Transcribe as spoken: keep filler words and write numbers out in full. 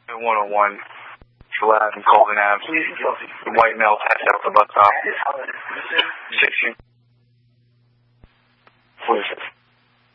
one oh one, Gillette and Colvin Ave. The white male passed out the bus stop. sixteen.